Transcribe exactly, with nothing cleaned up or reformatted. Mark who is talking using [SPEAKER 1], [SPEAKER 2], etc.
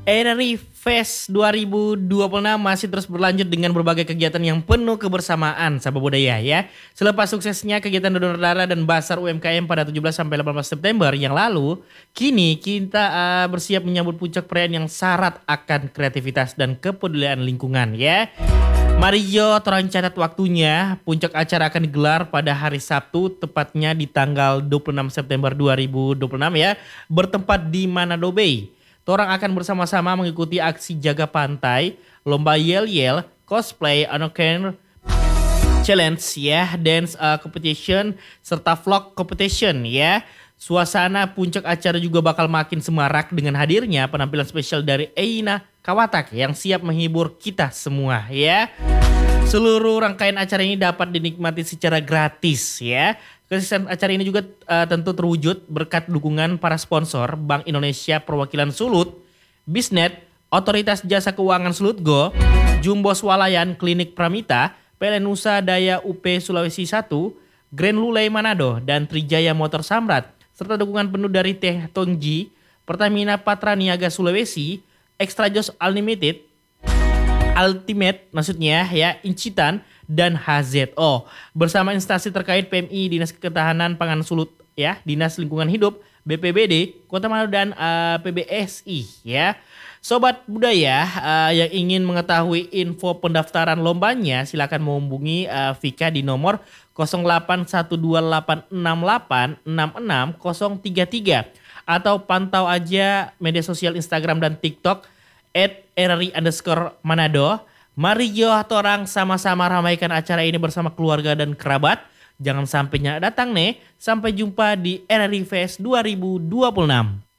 [SPEAKER 1] R R I Fest dua ribu dua puluh enam masih terus berlanjut dengan berbagai kegiatan yang penuh kebersamaan sahabat budaya ya. Selepas suksesnya kegiatan donor darah dan basar U M K M pada tujuh belas sampai delapan belas September yang lalu, kini kita uh, bersiap menyambut puncak perayaan yang syarat akan kreativitas dan kepedulian lingkungan ya. Mari yo torang catat waktunya. Puncak acara akan digelar pada hari Sabtu tepatnya di tanggal dua puluh enam September dua ribu dua puluh enam ya, bertempat di Manado Bay. Torang akan bersama-sama mengikuti aksi jaga pantai, lomba yel-yel, cosplay, anoken challenge ya, dance uh, competition, serta vlog competition ya. Suasana puncak acara juga bakal makin semarak dengan hadirnya penampilan spesial dari Eina Kawatak yang siap menghibur kita semua ya. Seluruh rangkaian acara ini dapat dinikmati secara gratis ya. Kesuksesan acara ini juga uh, tentu terwujud berkat dukungan para sponsor Bank Indonesia Perwakilan Sulut, Bisnet, Otoritas Jasa Keuangan Sulutgo, Jumbo Swalayan Klinik Pramita, P L N Nusa Daya U P Sulawesi satu, Grand Lulei Manado, dan Trijaya Motor Samrat, serta dukungan penuh dari Teh Tongji, Pertamina Patra Niaga Sulawesi, Extra Jos Unlimited, Ultimate maksudnya ya, Incitan, dan H Z O bersama instansi terkait P M I, Dinas Ketahanan Pangan Sulut ya, Dinas Lingkungan Hidup, B P B D Kota Manado, dan uh, P B S I ya. Sobat budaya uh, yang ingin mengetahui info pendaftaran lombanya silakan menghubungi uh, Vika di nomor nol delapan satu dua delapan enam delapan enam enam nol tiga tiga atau pantau aja media sosial Instagram dan TikTok at rri underscore Manado. Mari yo torang sama-sama ramaikan acara ini bersama keluarga dan kerabat. Jangan sampai nyak datang nih. Sampai jumpa di R R I Fest dua ribu dua puluh enam.